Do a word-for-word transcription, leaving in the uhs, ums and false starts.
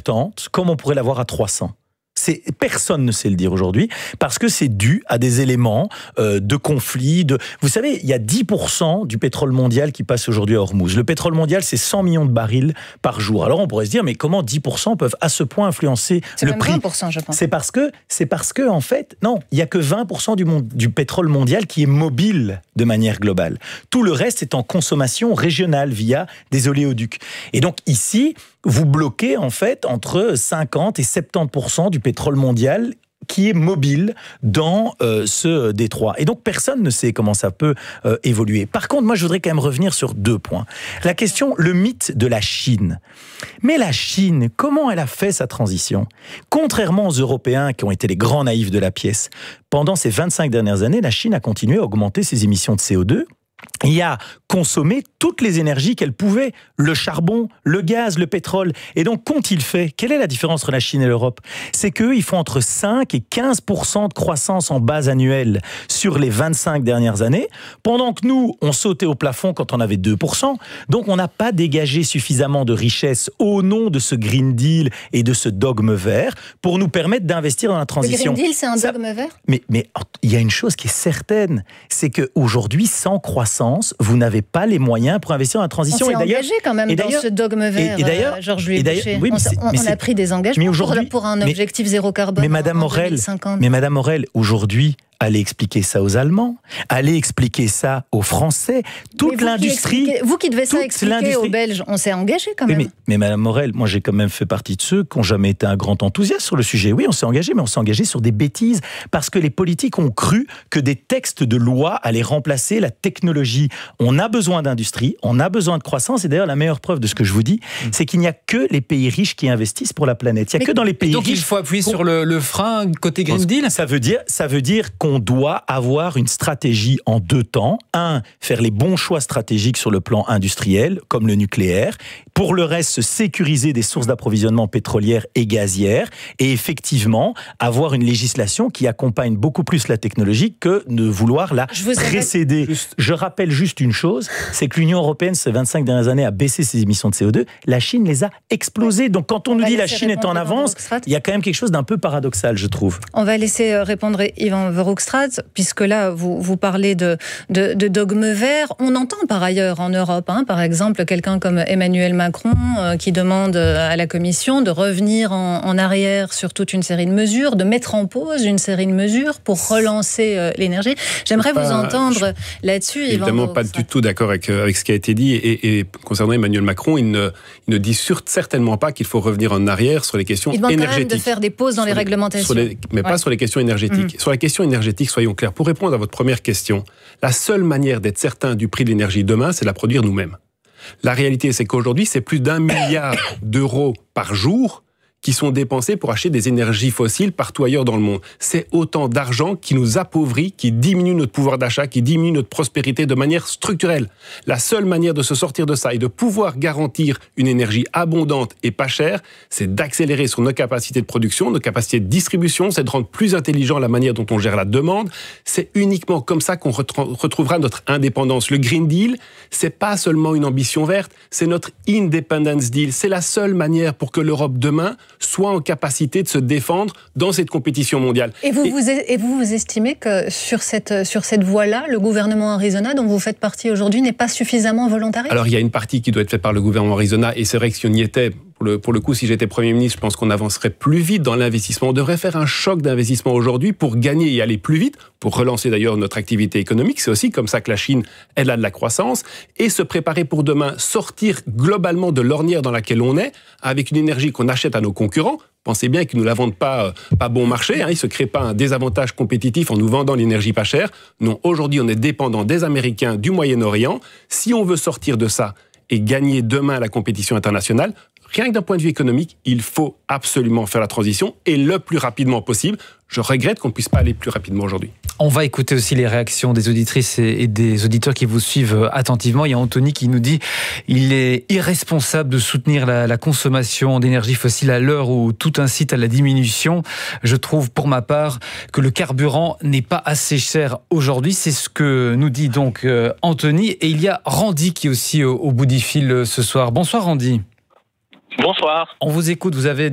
septante comme on pourrait l'avoir à trois cents. C'est, personne ne sait le dire aujourd'hui, parce que c'est dû à des éléments euh, de conflit. De... Vous savez, il y a dix pour cent du pétrole mondial qui passe aujourd'hui à Hormuz. Le pétrole mondial, c'est cent millions de barils par jour. Alors on pourrait se dire, mais comment dix pour cent peuvent à ce point influencer c'est le même prix ? vingt pour cent, je pense. C'est parce que, c'est parce que, en fait, non, il n'y a que vingt pour cent du, monde, du pétrole mondial qui est mobile de manière globale. Tout le reste est en consommation régionale via des oléoducs. Et donc ici, vous bloquez en fait entre cinquante et soixante-dix pour cent du pétrole mondial qui est mobile dans euh, ce détroit. Et donc, personne ne sait comment ça peut euh, évoluer. Par contre, moi, je voudrais quand même revenir sur deux points. La question, le mythe de la Chine. Mais la Chine, comment elle a fait sa transition ? Contrairement aux Européens qui ont été les grands naïfs de la pièce, pendant ces vingt-cinq dernières années, la Chine a continué à augmenter ses émissions de C O deux et a consommé toutes les énergies qu'elle pouvait, le charbon, le gaz, le pétrole. Et donc, qu'ont-ils fait ? Quelle est la différence entre la Chine et l'Europe ? C'est qu'eux, ils font entre cinq et quinze pour cent de croissance en base annuelle sur les vingt-cinq dernières années, pendant que nous, on sautait au plafond quand on avait deux pour cent. Donc, on n'a pas dégagé suffisamment de richesses au nom de ce Green Deal et de ce dogme vert pour nous permettre d'investir dans la transition. Le Green Deal, c'est un dogme Ça... vert ? Mais, mais il y a une chose qui est certaine, c'est qu'aujourd'hui, sans croissance, vous n'avez pas les moyens pour investir dans la transition. On s'est et d'ailleurs, engagé quand même et dans ce dogme vert, et, et d'ailleurs, Georges Louis Boucher. Oui, on, on, mais on a pris des engagements pour, pour un objectif mais, zéro carbone mais Madame en, en Morel, deux mille cinquante. Mais Madame Morel, aujourd'hui, allez expliquer ça aux Allemands, allez expliquer ça aux Français, toute vous l'industrie... Qui vous qui devez ça expliquer aux Belges, on s'est engagé quand même. Mais, mais, mais Madame Morel, moi j'ai quand même fait partie de ceux qui n'ont jamais été un grand enthousiaste sur le sujet. Oui, on s'est engagé, mais on s'est engagé sur des bêtises, parce que les politiques ont cru que des textes de loi allaient remplacer la technologie. On a besoin d'industrie, on a besoin de croissance, et d'ailleurs la meilleure preuve de ce que je vous dis, mmh. c'est qu'il n'y a que les pays riches qui investissent pour la planète. Il n'y a mais, que dans les pays donc riches... Donc il faut appuyer sur le, le frein côté Green Deal ? Ça veut dire, ça veut dire qu'on doit avoir une stratégie en deux temps. Un, faire les bons choix stratégiques sur le plan industriel, comme le nucléaire. Pour le reste, se sécuriser des sources d'approvisionnement pétrolières et gazières. Et effectivement, avoir une législation qui accompagne beaucoup plus la technologie que de vouloir la Je précéder. Juste... Je rappelle juste une chose, c'est que l'Union européenne, ces vingt-cinq dernières années, a baissé ses émissions de C O deux. La Chine les a explosées. Donc quand on, on nous dit la Chine est en avance, il y a quand même quelque chose d'un peu paradoxal, je trouve. On va laisser répondre Yvan Verhofstadt, puisque là, vous, vous parlez de, de, de dogme vert. On entend par ailleurs en Europe, hein, par exemple, quelqu'un comme Emmanuel Macron euh, qui demande à la Commission de revenir en, en arrière sur toute une série de mesures, de mettre en pause une série de mesures pour relancer euh, l'énergie. J'aimerais pas, vous entendre je, là-dessus, Yvan Évidemment, pas du tout d'accord avec, avec ce qui a été dit. Et, et concernant Emmanuel Macron, il ne, il ne dit sur, certainement pas qu'il faut revenir en arrière sur les questions il demande énergétiques. Quand même de faire des pauses dans les, les réglementations. Les, mais ouais. pas sur les questions énergétiques. Mmh. Sur la question énergétique, soyons clairs. Pour répondre à votre première question, la seule manière d'être certain du prix de l'énergie demain, c'est de la produire nous-mêmes. La réalité, c'est qu'aujourd'hui, c'est plus d'un milliard d'euros par jour qui sont dépensés pour acheter des énergies fossiles partout ailleurs dans le monde. C'est autant d'argent qui nous appauvrit, qui diminue notre pouvoir d'achat, qui diminue notre prospérité de manière structurelle. La seule manière de se sortir de ça et de pouvoir garantir une énergie abondante et pas chère, c'est d'accélérer sur nos capacités de production, nos capacités de distribution, c'est de rendre plus intelligent la manière dont on gère la demande. C'est uniquement comme ça qu'on retrouvera notre indépendance. Le Green Deal, c'est pas seulement une ambition verte, c'est notre Independence Deal. C'est la seule manière pour que l'Europe demain soit en capacité de se défendre dans cette compétition mondiale. Et vous, et... vous, et vous, vous estimez que sur cette, sur cette voie-là, le gouvernement Arizona, dont vous faites partie aujourd'hui, n'est pas suffisamment volontariste ? Alors, il y a une partie qui doit être faite par le gouvernement Arizona, et c'est vrai que si on y était, pour le, pour le coup, si j'étais Premier ministre, je pense qu'on avancerait plus vite dans l'investissement. On devrait faire un choc d'investissement aujourd'hui pour gagner et aller plus vite, pour relancer d'ailleurs notre activité économique. C'est aussi comme ça que la Chine, elle a de la croissance, et se préparer pour demain, sortir globalement de l'ornière dans laquelle on est, avec une énergie qu'on achète à nos concurrents. Pensez bien qu'ils ne nous la vendent pas, euh, pas bon marché, hein, ils ne se créent pas un désavantage compétitif en nous vendant l'énergie pas chère. Non, aujourd'hui, on est dépendant des Américains, du Moyen-Orient. Si on veut sortir de ça et gagner demain la compétition internationale, rien que d'un point de vue économique, il faut absolument faire la transition, et le plus rapidement possible. Je regrette qu'on ne puisse pas aller plus rapidement aujourd'hui. On va écouter aussi les réactions des auditrices et des auditeurs qui vous suivent attentivement. Il y a Anthony qui nous dit qu'il est irresponsable de soutenir la, la consommation d'énergie fossile à l'heure où tout incite à la diminution. Je trouve pour ma part que le carburant n'est pas assez cher aujourd'hui. C'est ce que nous dit donc Anthony. Et il y a Randy qui est aussi au, au bout du fil ce soir. Bonsoir Randy. Bonsoir. On vous écoute, vous avez